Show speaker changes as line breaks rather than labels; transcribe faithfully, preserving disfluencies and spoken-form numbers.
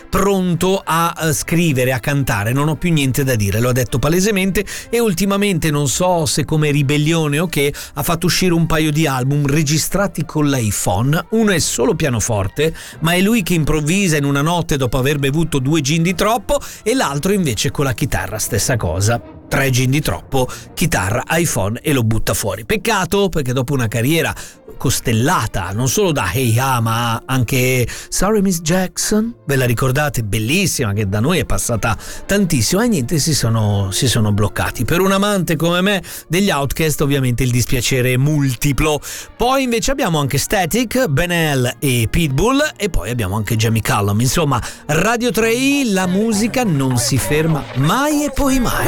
pronto a uh, scrivere, a cantare, non ho più niente da dire, lo ha detto palesemente. E ultimamente, non so se come ribellione o che, ha fatto uscire un paio di album registrati con l'iPhone. Uno è solo pianoforte, ma è lui che improvvisa in una notte dopo aver bevuto due gin di troppo, e l'altro invece con la chitarra, stessa cosa. Tre gin di troppo, chitarra, iPhone, e lo butta fuori. Peccato, perché dopo una carriera costellata non solo da Hey Ha, ma anche Sorry Miss Jackson, ve la ricordate? Bellissima, che da noi è passata tantissimo, e niente, si sono, si sono bloccati. Per un amante come me degli Outkast ovviamente il dispiacere è multiplo. Poi invece abbiamo anche Static, Ben El e Pitbull, e poi abbiamo anche Jamie Cullum. Insomma, Radio tre i, la musica non si ferma mai e poi mai.